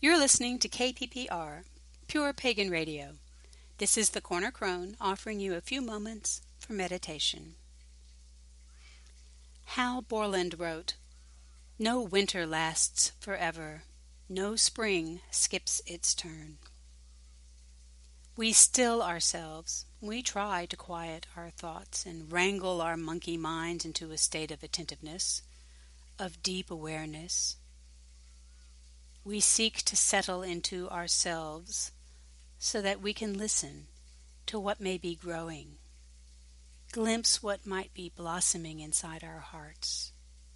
You're listening to KPPR, Pure Pagan Radio. This is the Corner Crone offering you a few moments for meditation. Hal Borland wrote, "No winter lasts forever. No spring skips its turn." We still ourselves. We try to quiet our thoughts and wrangle our monkey minds into a state of attentiveness, of deep awareness. We seek to settle into ourselves so that we can listen to what may be growing, glimpse what might be blossoming inside our hearts.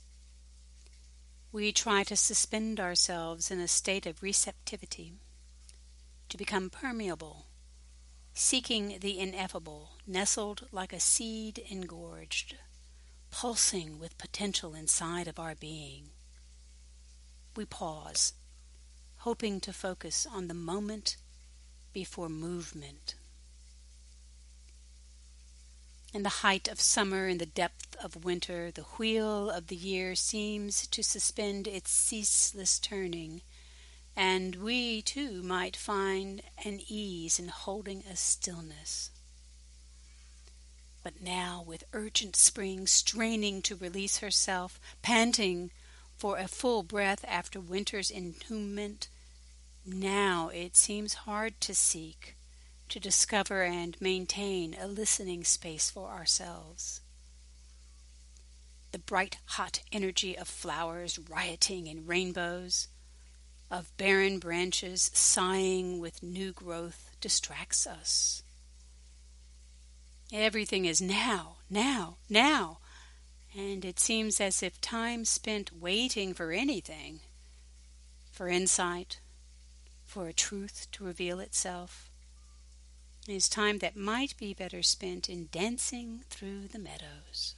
We try to suspend ourselves in a state of receptivity, to become permeable, seeking the ineffable, nestled like a seed engorged, pulsing with potential inside of our being. We pause, hoping to focus on the moment before movement. In the height of summer, in the depth of winter, the wheel of the year seems to suspend its ceaseless turning, and we too might find an ease in holding a stillness. But now, with urgent spring straining to release herself, panting for a full breath after winter's entombment, now it seems hard to seek, to discover and maintain a listening space for ourselves. The bright, hot energy of flowers rioting in rainbows, of barren branches sighing with new growth, distracts us. Everything is now, now, now, and it seems as if time spent waiting for anything, for insight, for a truth to reveal itself, is time that might be better spent in dancing through the meadows.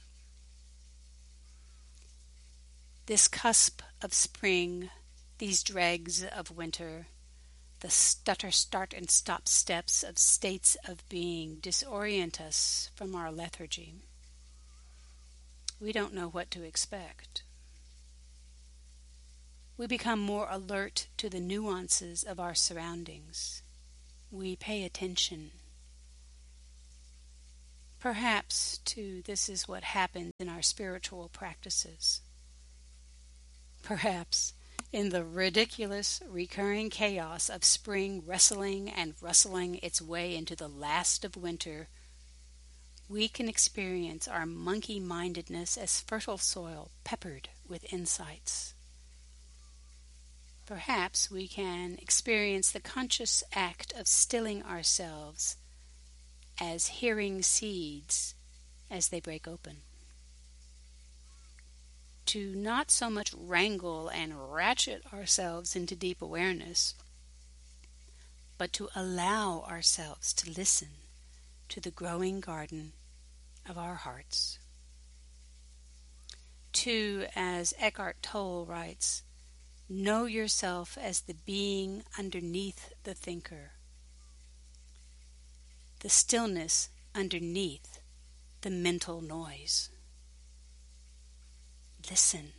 This cusp of spring, these dregs of winter, the stutter, start, and stop steps of states of being disorient us from our lethargy. We don't know what to expect. We become more alert to the nuances of our surroundings. We pay attention. Perhaps, too, this is what happens in our spiritual practices. Perhaps, in the ridiculous, recurring chaos of spring wrestling and rustling its way into the last of winter, we can experience our monkey-mindedness as fertile soil peppered with insights. Perhaps we can experience the conscious act of stilling ourselves as hearing seeds as they break open. To not so much wrangle and ratchet ourselves into deep awareness, but to allow ourselves to listen to the growing garden of our hearts. To, as Eckhart Tolle writes, know yourself as the being underneath the thinker, the stillness underneath the mental noise. Listen.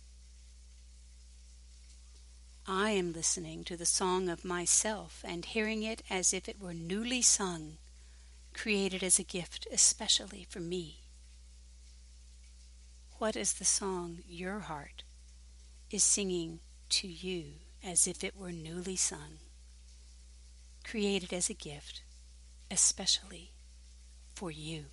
I am listening to the song of myself and hearing it as if it were newly sung, created as a gift especially for me. What is the song your heart is singing to you as if it were newly sung, created as a gift especially for you?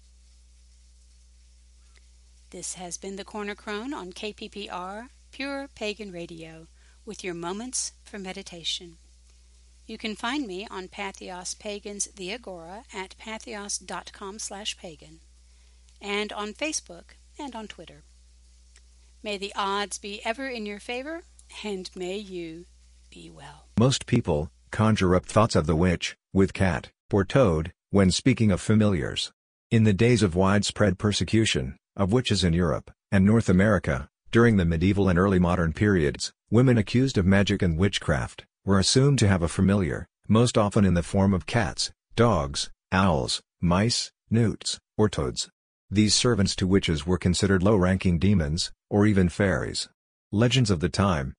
This has been the Corner Crone on KPPR, Pure Pagan Radio, with your moments for meditation. You can find me on Patheos Pagans The Agora at patheos.com/pagan, and on Facebook and on Twitter. May the odds be ever in your favor, and may you be well. Most people conjure up thoughts of the witch, with cat, or toad, when speaking of familiars. In the days of widespread persecution of witches in Europe and North America, during the medieval and early modern periods, women accused of magic and witchcraft were assumed to have a familiar, most often in the form of cats, dogs, owls, mice, newts, or toads. These servants to witches were considered low-ranking demons, or even fairies. Legends of the time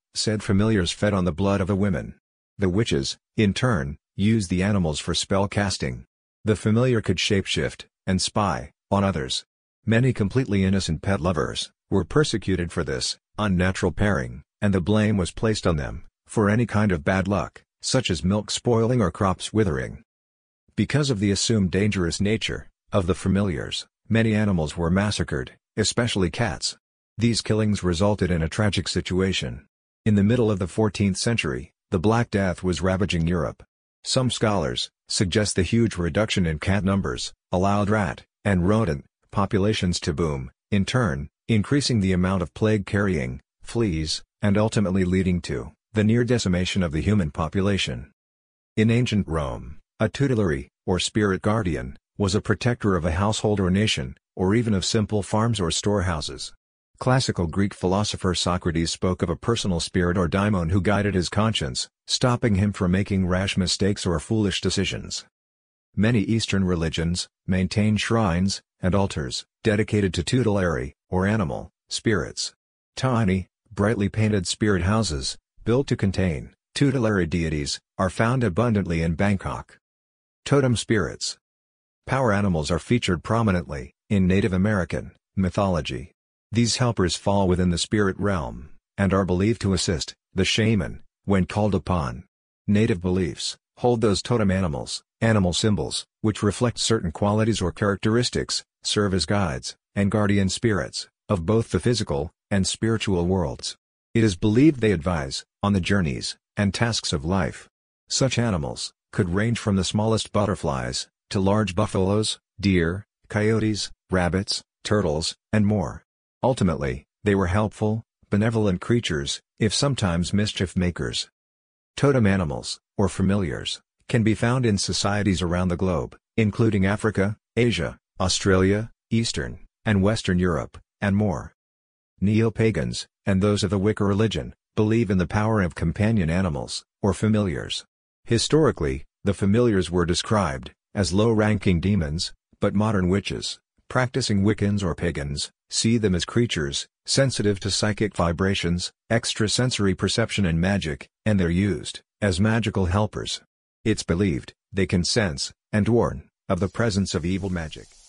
Said familiars fed on the blood of the women. The witches, in turn, used the animals for spell casting. The familiar could shapeshift and spy on others. Many completely innocent pet lovers were persecuted for this unnatural pairing, and the blame was placed on them for any kind of bad luck, such as milk spoiling or crops withering. Because of the assumed dangerous nature of the familiars, many animals were massacred, especially cats. These killings resulted in a tragic situation. In the middle of the 14th century, the Black Death was ravaging Europe. Some scholars suggest the huge reduction in cat numbers allowed rat and rodent populations to boom, in turn, increasing the amount of plague-carrying fleas, and ultimately leading to the near decimation of the human population. In ancient Rome, a tutelary, or spirit guardian, was a protector of a household or nation, or even of simple farms or storehouses. Classical Greek philosopher Socrates spoke of a personal spirit or daimon who guided his conscience, stopping him from making rash mistakes or foolish decisions. Many Eastern religions maintain shrines and altars dedicated to tutelary, or animal, spirits. Tiny, brightly painted spirit houses, built to contain tutelary deities, are found abundantly in Bangkok. Totem spirits. Power animals are featured prominently in Native American mythology. These helpers fall within the spirit realm, and are believed to assist the shaman when called upon. Native beliefs hold those totem animals, animal symbols, which reflect certain qualities or characteristics, serve as guides and guardian spirits of both the physical and spiritual worlds. It is believed they advise on the journeys and tasks of life. Such animals could range from the smallest butterflies to large buffaloes, deer, coyotes, rabbits, turtles, and more. Ultimately, they were helpful, benevolent creatures, if sometimes mischief makers. Totem animals, or familiars, can be found in societies around the globe, including Africa, Asia, Australia, Eastern and Western Europe, and more. Neo-pagans, and those of the Wicca religion, believe in the power of companion animals, or familiars. Historically, the familiars were described as low-ranking demons, but modern witches, practicing Wiccans or pagans, see them as creatures sensitive to psychic vibrations, extrasensory perception and magic, and they're used as magical helpers. It's believed they can sense and warn of the presence of evil magic.